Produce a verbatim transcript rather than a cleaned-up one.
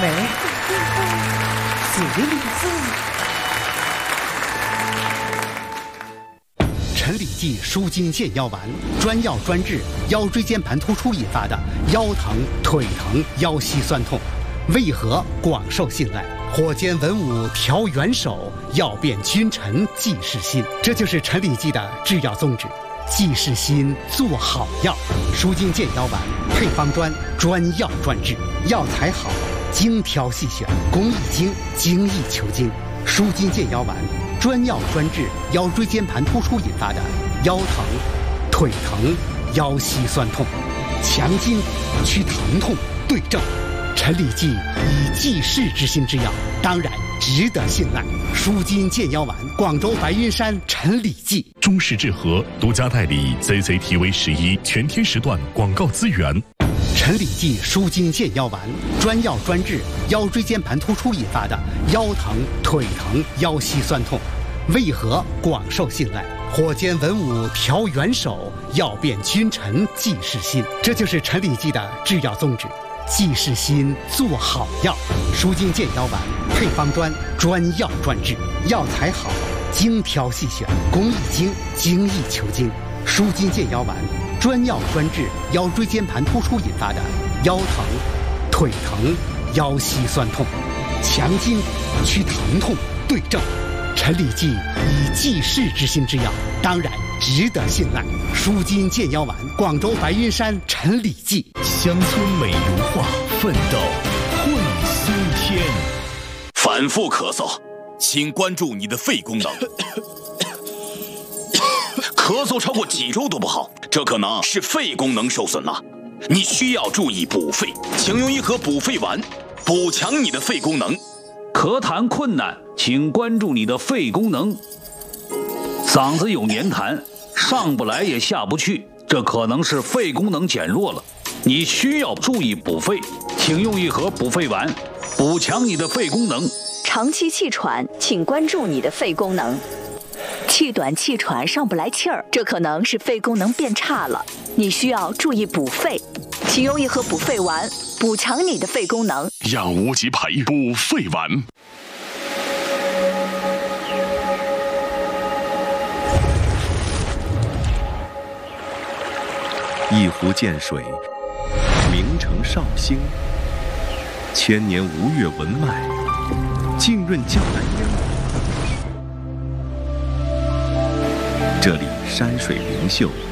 喂，死的李子。 陈李济舒筋健腰丸，专药专治腰椎间盘突出引发的腰疼、腿疼、腰膝酸痛，为何广受信赖？火煎文武调元首，药变君臣济世心。这就是陈李济的制药宗旨。济世心，做好药。舒筋健腰丸配方专，专药专治，药材好，精挑细选，工艺精，精益求精。舒筋健腰丸专药专治腰椎间盘突出引发的腰疼、腿疼、腰膝酸痛，强筋祛疼痛，对症。陈李济以济世之心之药，当然值得信赖。舒筋健腰丸，广州白云山陈李济。 中式治和独家代理 C C T V 十一全天时段广告资源。 陈李济舒筋健腰丸，专药专治腰椎间盘突出引发的腰疼、腿疼、腰膝酸痛，为何广受信赖？火煎文武调元首，药变君臣济世心。这就是陈李济的制药宗旨。济世心，做好药。舒筋健腰丸配方专，专药专治，药材好，精挑细选，工艺精，精益求精。舒筋健腰丸专药专治腰椎间盘突出引发的腰疼、腿疼、腰膝酸痛，强筋祛疼痛，对症。陈李济以济世之心之药，当然值得信赖。舒筋健腰丸，广州白云山陈李济。 乡村美如画，奋斗会苏天。 反复咳嗽，请关注你的肺功能。咳嗽超过几周都不好，这可能是肺功能受损了。你需要注意补肺，请用一盒补肺丸，补强你的肺功能。 咳痰困难，请关注你的肺功能。嗓子有黏痰，上不来也下不去，这可能是肺功能减弱了。你需要注意补肺，请用一盒补肺丸，补强你的肺功能。 长期气喘，请关注你的肺功能。气短气喘上不来气儿，这可能是肺功能变差了，你需要注意补肺，请用一盒补肺丸，补强你的肺功能。 养无极牌补肺丸。 一湖建水，名城绍兴，千年吴越文脉，浸润江南烟火。这里山水灵秀，